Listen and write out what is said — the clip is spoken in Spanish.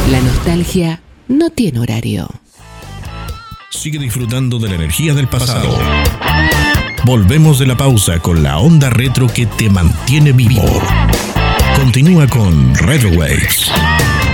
La nostalgia no tiene horario. Sigue disfrutando de la energía del pasado. Volvemos de la pausa con la onda retro que te mantiene vivo. Continúa con Retro Waves.